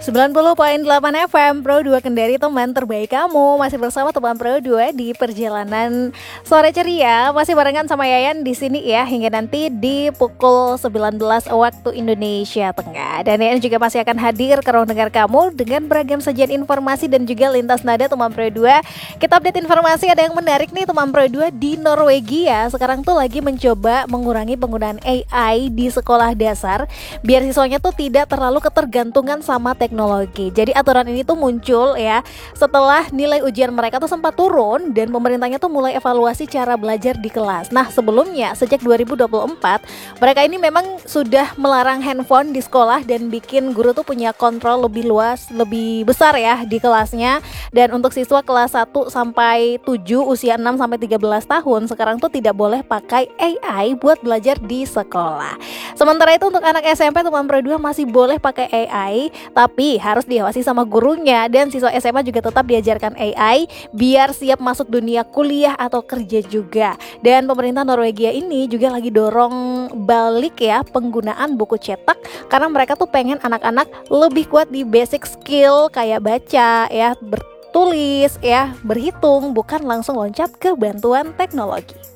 90,8 FM Pro 2 Kendari, teman terbaik kamu. Masih bersama teman Pro 2 di perjalanan sore ceria. Masih barengan sama Yayan di sini ya, hingga nanti di pukul 19 waktu Indonesia Tengah. Dan Yayan juga masih akan hadir ke ruang dengar kamu dengan beragam sajian informasi dan juga lintas nada teman Pro 2. Kita update informasi, ada yang menarik nih teman Pro 2. Di Norwegia sekarang tuh lagi mencoba mengurangi penggunaan AI di sekolah dasar biar siswanya tuh tidak terlalu ketergantungan sama teknologi. Jadi aturan ini tuh muncul ya setelah nilai ujian mereka tuh sempat turun dan pemerintahnya tuh mulai evaluasi cara belajar di kelas. Nah, sebelumnya sejak 2024 mereka ini memang sudah melarang handphone di sekolah dan bikin guru tuh punya kontrol lebih luas, lebih besar ya di kelasnya. Dan untuk siswa kelas 1 sampai 7 usia 6 sampai 13 tahun sekarang tuh tidak boleh pakai AI buat belajar di sekolah. Sementara itu untuk anak SMP teman Pro 2 masih boleh pakai AI, tapi harus diawasi sama gurunya. Dan siswa SMA juga tetap diajarkan AI biar siap masuk dunia kuliah atau kerja juga. Dan pemerintah Norwegia ini juga lagi dorong balik ya penggunaan buku cetak, karena mereka tuh pengen anak-anak lebih kuat di basic skill kayak baca ya, bertulis ya, berhitung, bukan langsung loncat ke bantuan teknologi.